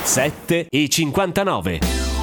7:59.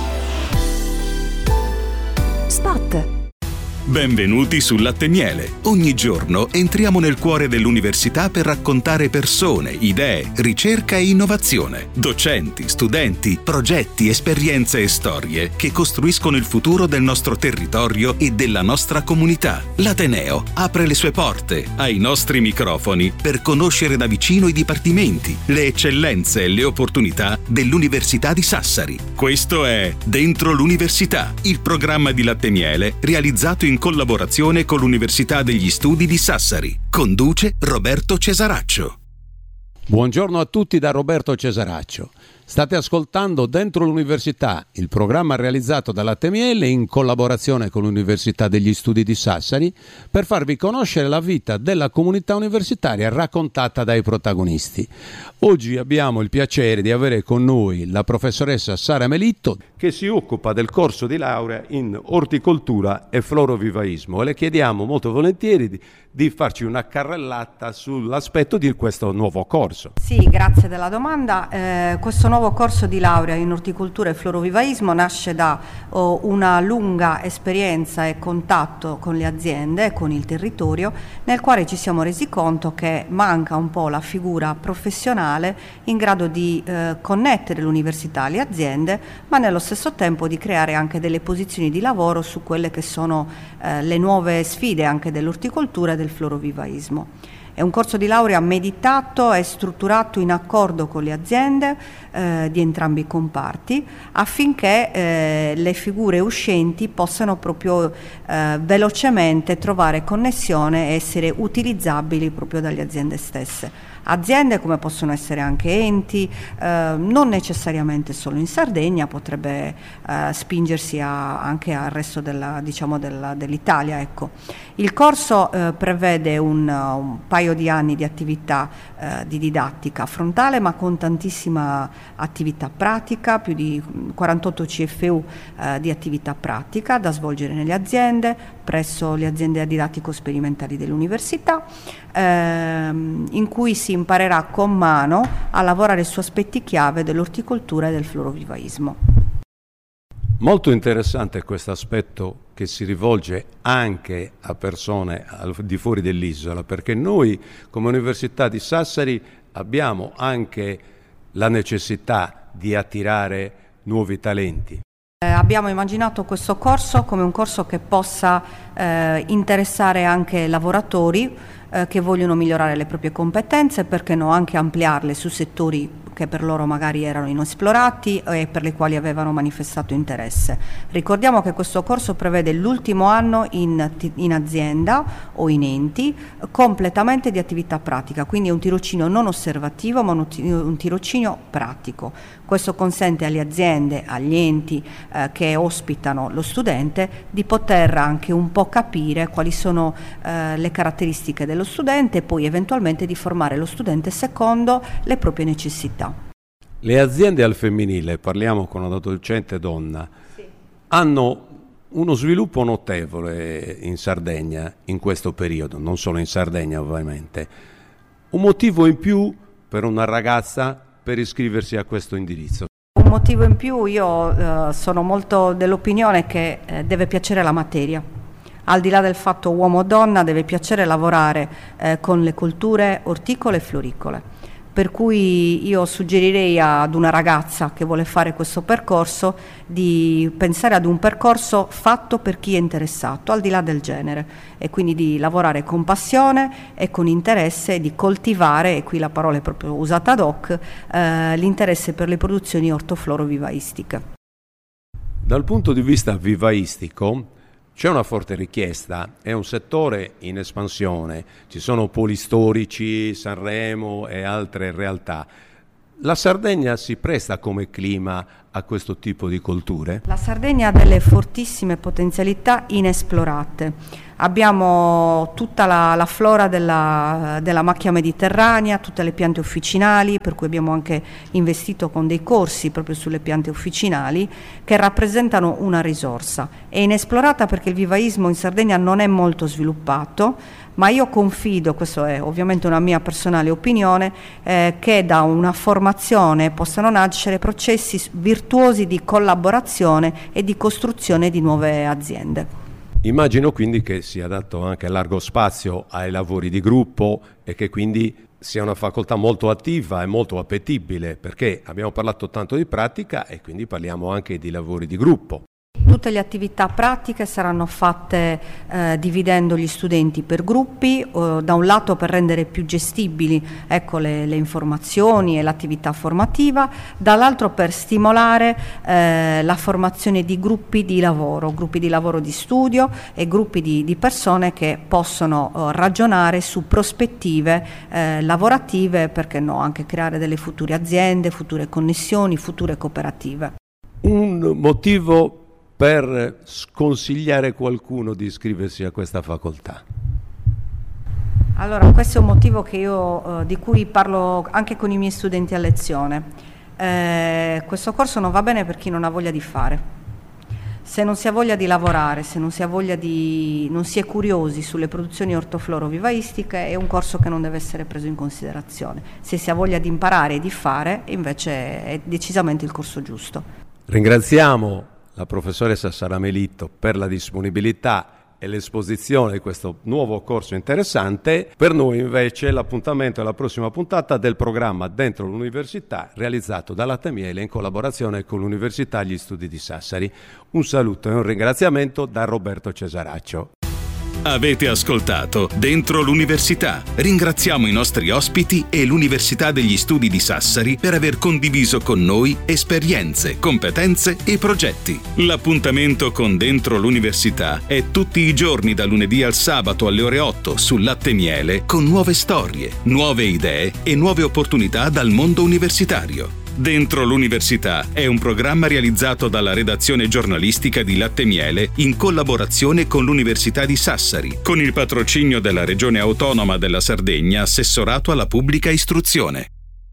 Spot. Benvenuti su Latte e Miele. Ogni giorno entriamo nel cuore dell'università per raccontare persone, idee, ricerca e innovazione. Docenti, studenti, progetti, esperienze e storie che costruiscono il futuro del nostro territorio e della nostra comunità. L'Ateneo apre le sue porte ai nostri microfoni per conoscere da vicino i dipartimenti, le eccellenze e le opportunità dell'Università di Sassari. Questo è Dentro l'Università, il programma di Latte e Miele realizzato in collaborazione con l'Università degli Studi di Sassari. Conduce Roberto Cesaraccio. Buongiorno a tutti da Roberto Cesaraccio. State ascoltando Dentro l'Università, il programma realizzato da Latte e Miele in collaborazione con l'Università degli Studi di Sassari per farvi conoscere la vita della comunità universitaria raccontata dai protagonisti. Oggi abbiamo il piacere di avere con noi la professoressa Sara Melitto, che si occupa del corso di laurea in orticoltura e florovivaismo, e le chiediamo molto volentieri di farci una carrellata sull'aspetto di questo nuovo corso. Sì, grazie della domanda. Questo nuovo corso di laurea in orticoltura e florovivaismo nasce da una lunga esperienza e contatto con le aziende e con il territorio, nel quale ci siamo resi conto che manca un po' la figura professionale in grado di connettere l'università alle aziende, ma nello stesso tempo di creare anche delle posizioni di lavoro su quelle che sono le nuove sfide anche dell'orticoltura e del florovivaismo. È un corso di laurea meditato e strutturato in accordo con le aziende di entrambi i comparti, affinché le figure uscenti possano proprio velocemente trovare connessione e essere utilizzabili proprio dalle aziende stesse. Aziende come possono essere anche enti, non necessariamente solo in Sardegna, potrebbe spingersi anche al resto dell'Italia. Ecco. Il corso prevede un paio di anni di attività di didattica frontale, ma con tantissima attività pratica, più di 48 CFU di attività pratica da svolgere nelle aziende, presso le aziende didattico-sperimentali dell'università, in cui si imparerà con mano a lavorare su aspetti chiave dell'orticoltura e del florovivaismo. Molto interessante questo aspetto che si rivolge anche a persone al di fuori dell'isola, perché noi come Università di Sassari abbiamo anche la necessità di attirare nuovi talenti. Abbiamo immaginato questo corso come un corso che possa interessare anche lavoratori che vogliono migliorare le proprie competenze, perché no anche ampliarle su settori che per loro magari erano inesplorati e per le quali avevano manifestato interesse. Ricordiamo che questo corso prevede l'ultimo anno in azienda o in enti completamente di attività pratica, quindi è un tirocinio non osservativo ma un tirocinio pratico. Questo consente alle aziende, agli enti che ospitano lo studente di poter anche un po' capire quali sono le caratteristiche dello studente e poi eventualmente di formare lo studente secondo le proprie necessità. Le aziende al femminile, parliamo con una docente donna, sì, hanno uno sviluppo notevole in Sardegna in questo periodo, non solo in Sardegna ovviamente. Un motivo in più per una ragazza per iscriversi a questo indirizzo? Un motivo in più, io sono molto dell'opinione che deve piacere la materia. Al di là del fatto uomo o donna, deve piacere lavorare con le colture orticole e floricole. Per cui io suggerirei ad una ragazza che vuole fare questo percorso di pensare ad un percorso fatto per chi è interessato, al di là del genere, e quindi di lavorare con passione e con interesse, di coltivare, e qui la parola è proprio usata ad hoc, l'interesse per le produzioni ortoflorovivaistiche. Dal punto di vista vivaistico c'è una forte richiesta, è un settore in espansione, ci sono poli storici, Sanremo e altre realtà. La Sardegna si presta come clima a questo tipo di colture? La Sardegna ha delle fortissime potenzialità inesplorate. Abbiamo tutta la flora della macchia mediterranea, tutte le piante officinali, per cui abbiamo anche investito con dei corsi proprio sulle piante officinali che rappresentano una risorsa. È inesplorata perché il vivaismo in Sardegna non è molto sviluppato, ma io confido, questo è ovviamente una mia personale opinione, che da una formazione possano nascere processi virtuosi di collaborazione e di costruzione di nuove aziende. Immagino quindi che sia dato anche largo spazio ai lavori di gruppo e che quindi sia una facoltà molto attiva e molto appetibile, perché abbiamo parlato tanto di pratica e quindi parliamo anche di lavori di gruppo. Tutte le attività pratiche saranno fatte dividendo gli studenti per gruppi, da un lato per rendere più gestibili le informazioni e l'attività formativa, dall'altro per stimolare la formazione di gruppi di lavoro di studio e gruppi di persone che possono ragionare su prospettive lavorative, perché no, anche creare delle future aziende, future connessioni, future cooperative. Un motivo per sconsigliare qualcuno di iscriversi a questa facoltà? Allora, questo è un motivo che di cui parlo anche con i miei studenti a lezione. Questo corso non va bene per chi non ha voglia di fare. Se non si ha voglia di lavorare, se non si ha voglia non si è curiosi sulle produzioni ortoflorovivaistiche, è un corso che non deve essere preso in considerazione. Se si ha voglia di imparare e di fare, invece è decisamente il corso giusto. Ringraziamo la professoressa Sara Melitto per la disponibilità e l'esposizione di questo nuovo corso interessante. Per noi invece l'appuntamento è la prossima puntata del programma Dentro l'Università, realizzato dall'Latte Miele in collaborazione con l'Università Gli Studi di Sassari. Un saluto e un ringraziamento da Roberto Cesaraccio. Avete ascoltato Dentro l'Università. Ringraziamo i nostri ospiti e l'Università degli Studi di Sassari per aver condiviso con noi esperienze, competenze e progetti. L'appuntamento con Dentro l'Università è tutti i giorni da lunedì al sabato alle ore 8 su Latte Miele, con nuove storie, nuove idee e nuove opportunità dal mondo universitario. Dentro l'Università è un programma realizzato dalla redazione giornalistica di Latte Miele in collaborazione con l'Università di Sassari, con il patrocinio della Regione Autonoma della Sardegna, assessorato alla pubblica istruzione.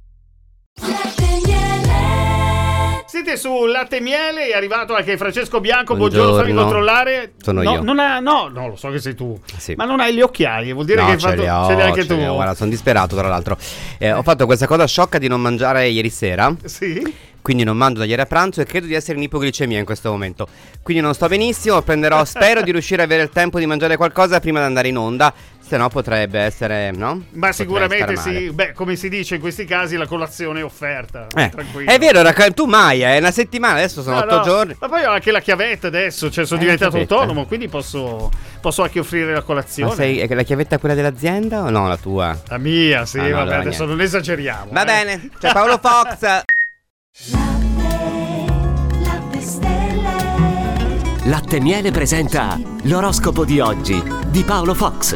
Siete su Latte Miele, è arrivato anche Francesco Bianco. Buongiorno, fammi controllare. Sono io. No, lo so che sei tu. Sì. Ma non hai gli occhiali, vuol dire che hai fatto. Ce li hai anche tu. Guarda, sono disperato tra l'altro. Ho fatto questa cosa sciocca di non mangiare ieri sera. Sì. Quindi non mangio da ieri a pranzo e credo di essere in ipoglicemia in questo momento. Quindi non sto benissimo, spero di riuscire ad avere il tempo di mangiare qualcosa prima di andare in onda. Se no potrebbe essere, no? Ma sicuramente sì. Beh, come si dice in questi casi, la colazione è offerta. Tranquillo. È vero, tu mai, è una settimana, adesso sono 8 giorni. Ma poi ho anche la chiavetta adesso, cioè sono diventato autonomo, quindi posso anche offrire la colazione. Ma è la chiavetta quella dell'azienda o no, la tua? La mia, sì, no, vabbè, adesso non esageriamo. Va bene, c'è Paolo Fox. Latte Miele presenta l'oroscopo di oggi di Paolo Fox.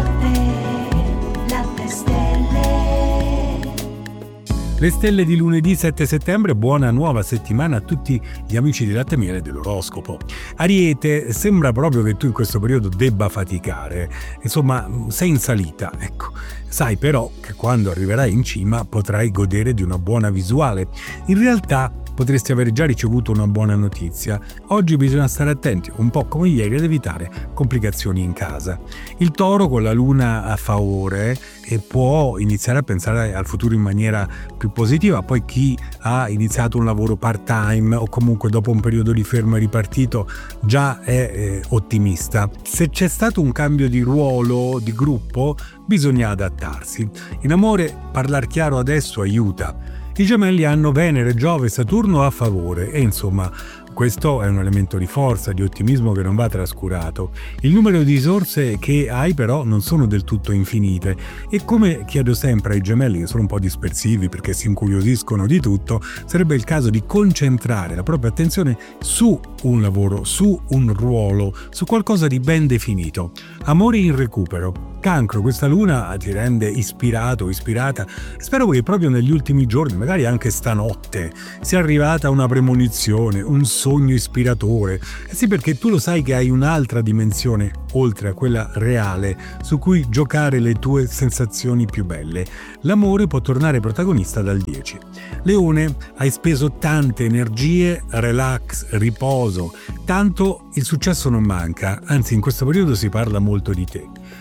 Le stelle di lunedì 7 settembre, buona nuova settimana a tutti gli amici di Latte Miele dell'oroscopo. Ariete, sembra proprio che tu in questo periodo debba faticare, insomma sei in salita, ecco. Sai però che quando arriverai in cima potrai godere di una buona visuale. In realtà potresti aver già ricevuto una buona notizia. Oggi bisogna stare attenti, un po' come ieri, ad evitare complicazioni in casa. Il Toro con la luna a favore può iniziare a pensare al futuro in maniera più positiva. Poi chi ha iniziato un lavoro part-time o comunque dopo un periodo di fermo è ripartito già è ottimista. Se c'è stato un cambio di ruolo, di gruppo, bisogna adattarsi. In amore, parlar chiaro adesso aiuta. I Gemelli hanno Venere, Giove, Saturno a favore e insomma questo è un elemento di forza, di ottimismo che non va trascurato. Il numero di risorse che hai però non sono del tutto infinite e come chiedo sempre ai Gemelli, che sono un po' dispersivi perché si incuriosiscono di tutto, sarebbe il caso di concentrare la propria attenzione su un lavoro, su un ruolo, su qualcosa di ben definito. Amore in recupero. Cancro, questa luna ti rende ispirato, ispirata. Spero che proprio negli ultimi giorni, magari anche stanotte, sia arrivata una premonizione, un sogno ispiratore. Sì, perché tu lo sai che hai un'altra dimensione, oltre a quella reale, su cui giocare le tue sensazioni più belle. L'amore può tornare protagonista dal 10. Leone, hai speso tante energie, relax, riposo. Tanto il successo non manca, anzi in questo periodo si parla molto di te.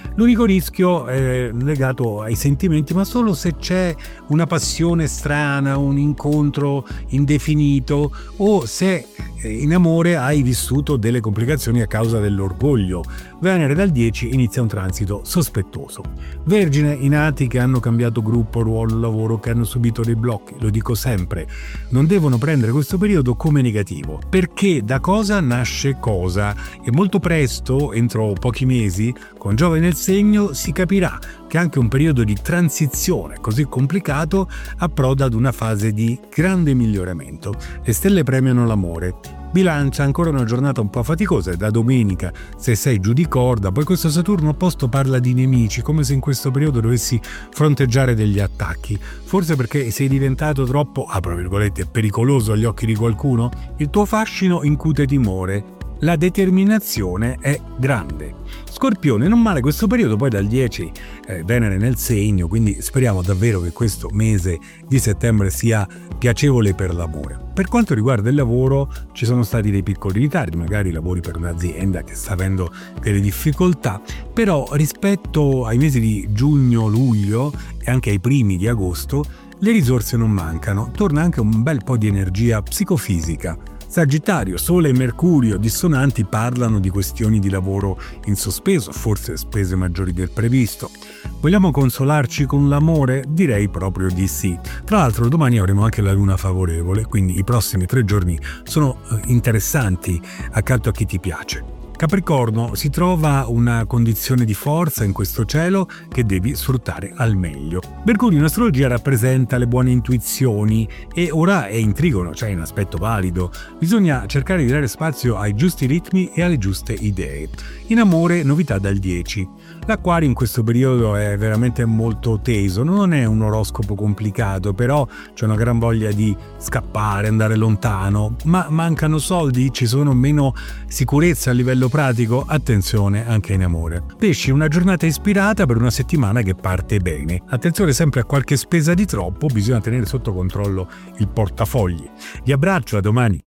L'unico rischio è legato ai sentimenti, ma solo se c'è una passione strana, un incontro indefinito, o se in amore hai vissuto delle complicazioni a causa dell'orgoglio. Venere dal 10 inizia un transito sospettoso. Vergine, i nati che hanno cambiato gruppo, ruolo, lavoro, che hanno subito dei blocchi, lo dico sempre, non devono prendere questo periodo come negativo, perché da cosa nasce cosa, e molto presto, entro pochi mesi, con Giove nel segno, si capirà che anche un periodo di transizione così complicato approda ad una fase di grande miglioramento. Le stelle premiano l'amore. Bilancia, ancora una giornata un po' faticosa, e da domenica, se sei giù di corda. Poi questo Saturno opposto parla di nemici, come se in questo periodo dovessi fronteggiare degli attacchi. Forse perché sei diventato troppo, apro virgolette, pericoloso agli occhi di qualcuno? Il tuo fascino incute timore. La determinazione è grande. Scorpione, non male questo periodo, poi dal 10 Venere nel segno, quindi speriamo davvero che questo mese di settembre sia piacevole per l'amore. Per quanto riguarda il lavoro, ci sono stati dei piccoli ritardi, magari lavori per un'azienda che sta avendo delle difficoltà, però rispetto ai mesi di giugno, luglio e anche ai primi di agosto, le risorse non mancano, torna anche un bel po' di energia psicofisica. Sagittario, Sole e Mercurio dissonanti parlano di questioni di lavoro in sospeso, forse spese maggiori del previsto. Vogliamo consolarci con l'amore? Direi proprio di sì. Tra l'altro domani avremo anche la luna favorevole, quindi i prossimi 3 giorni sono interessanti accanto a chi ti piace. Capricorno, si trova una condizione di forza in questo cielo che devi sfruttare al meglio. Mercurio in astrologia rappresenta le buone intuizioni e ora è in trigono, cioè in aspetto valido. Bisogna cercare di dare spazio ai giusti ritmi e alle giuste idee. In amore, novità dal 10. L'Acquario in questo periodo è veramente molto teso, non è un oroscopo complicato, però c'è una gran voglia di scappare, andare lontano, ma mancano soldi, ci sono meno sicurezza a livello pratico, attenzione anche in amore. Pesci, una giornata ispirata per una settimana che parte bene. Attenzione sempre a qualche spesa di troppo, bisogna tenere sotto controllo il portafogli. Vi abbraccio, a domani.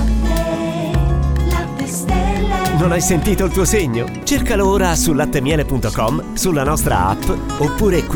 Non hai sentito il tuo segno? Cercalo ora su lattemiele.com, sulla nostra app, oppure qui